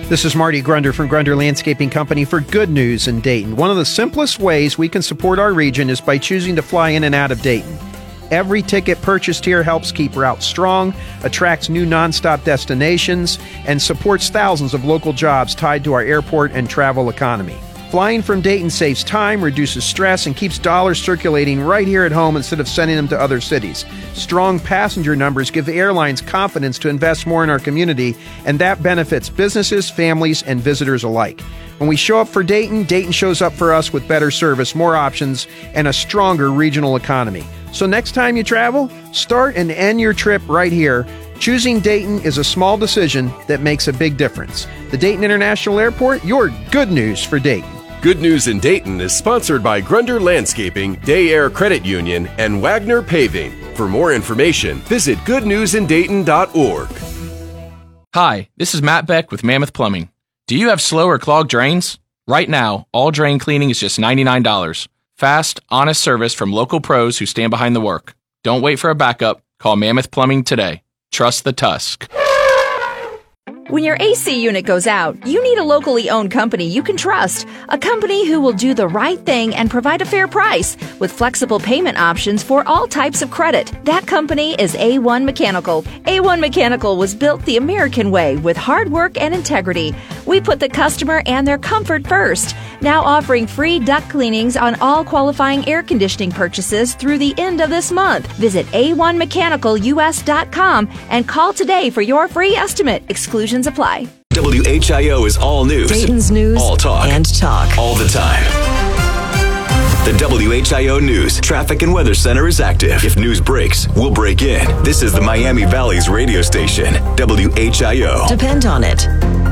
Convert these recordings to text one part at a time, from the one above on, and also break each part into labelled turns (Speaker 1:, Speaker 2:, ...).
Speaker 1: This is Marty Grunder from Grunder Landscaping Company for Good News in Dayton. One of the simplest ways we can support our region is by choosing to fly in and out of Dayton. Every ticket purchased here helps keep routes strong, attracts new nonstop destinations, and supports thousands of local jobs tied to our airport and travel economy. Flying from Dayton saves time, reduces stress, and keeps dollars circulating right here at home instead of sending them to other cities. Strong passenger numbers give the airlines confidence to invest more in our community, and that benefits businesses, families, and visitors alike. When we show up for Dayton, Dayton shows up for us with better service, more options, and a stronger regional economy. So next time you travel, start and end your trip right here. Choosing Dayton is a small decision that makes a big difference. The Dayton International Airport, your good news for Dayton.
Speaker 2: Good News in Dayton is sponsored by Grunder Landscaping, Day Air Credit Union, and Wagner Paving. For more information, visit goodnewsindayton.org.
Speaker 3: Hi, this is Matt Beck with Mammoth Plumbing. Do you have slow or clogged drains? Right now, all drain cleaning is just $99. Fast, honest service from local pros who stand behind the work. Don't wait for a backup. Call Mammoth Plumbing today. Trust the Tusk.
Speaker 4: When your AC unit goes out, you need a locally owned company you can trust. A company who will do the right thing and provide a fair price with flexible payment options for all types of credit. That company is A1 Mechanical. A1 Mechanical was built the American way with hard work and integrity. We put the customer and their comfort first. Now offering free duct cleanings on all qualifying air conditioning purchases through the end of this month. Visit a1mechanicalus.com and call today for your free estimate. Exclusions apply.
Speaker 5: WHIO is all news.
Speaker 6: Dayton's news.
Speaker 5: All talk.
Speaker 6: And talk.
Speaker 5: All the time. The WHIO News Traffic and Weather Center is active. If news breaks, we'll break in. This is the Miami Valley's radio station, WHIO.
Speaker 6: Depend on it.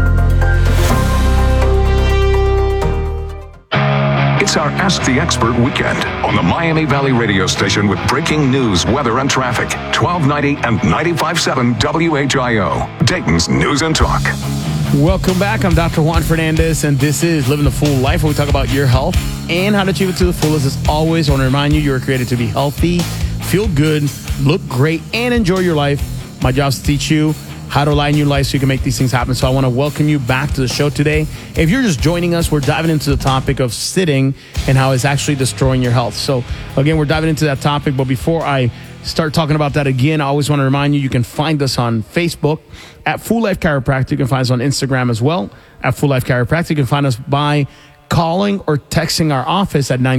Speaker 7: It's our Ask the Expert weekend on the Miami Valley radio station with breaking news, weather, and traffic. 1290 and 95.7 WHIO, Dayton's News and Talk.
Speaker 8: Welcome back. I'm Dr. Juan Fernandez, and this is Living the Full Life, where we talk about your health and how to achieve it to the fullest. As always, I want to remind you, you're created to be healthy, feel good, look great, and enjoy your life. My job is to teach you how to align your life so you can make these things happen. So I want to welcome you back to the show today. If you're just joining us, we're diving into the topic of sitting and how it's actually destroying your health. So again, we're diving into that topic. But before I start talking about that again, I always want to remind you, you can find us on Facebook at Full Life Chiropractic. You can find us on Instagram as well at Full Life Chiropractic. You can find us by calling or texting our office at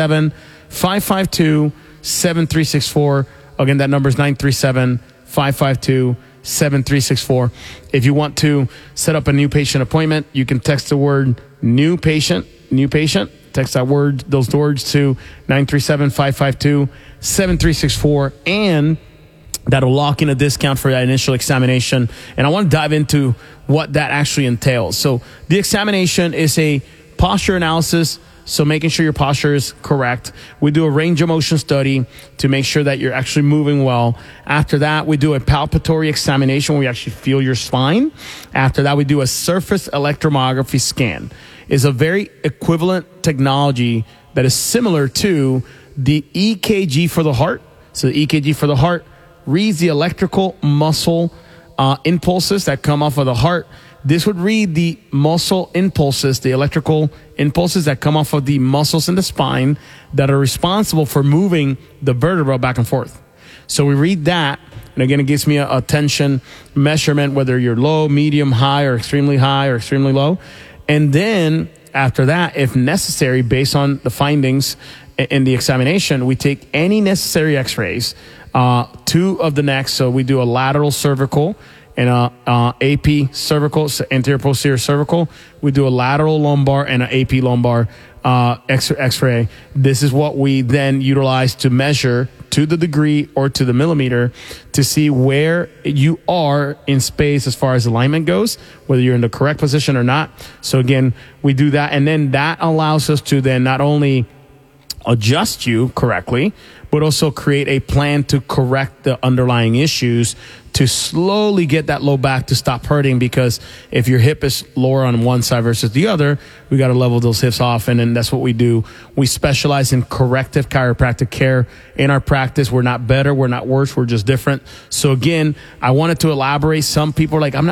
Speaker 8: 937-552-7364. Again, that number is 937-552-7364. 7364. If you want to set up a new patient appointment, you can text the word new patient, text those words to 937-552-7364, and that'll lock in a discount for that initial examination. And I want to dive into what that actually entails. So the examination is a posture analysis, so making sure your posture is correct. We do a range of motion study to make sure that you're actually moving well. After that, we do a palpatory examination where we actually feel your spine. After that, we do a surface electromyography scan. It's a very equivalent technology that is similar to the EKG for the heart. So the EKG for the heart reads the electrical muscle impulses that come off of the heart. This would read the muscle impulses, the electrical impulses that come off of the muscles in the spine that are responsible for moving the vertebra back and forth. So we read that, and again, it gives me a tension measurement, whether you're low, medium, high, or extremely low. And then after that, if necessary, based on the findings in the examination, we take any necessary x-rays, 2 of the neck. So we do a lateral cervical and AP cervical, anterior posterior cervical. We do a lateral lumbar and an AP lumbar x-ray. This is what we then utilize to measure to the degree or to the millimeter to see where you are in space as far as alignment goes, whether you're in the correct position or not. So again, we do that, and then that allows us to then not only adjust you correctly, but also create a plan to correct the underlying issues to slowly get that low back to stop hurting, because if your hip is lower on one side versus the other, we got to level those hips off. And then that's what we do. We specialize in corrective chiropractic care in our practice. We're not better. We're not worse. We're just different. So again, I wanted to elaborate. Some people are like, I'm not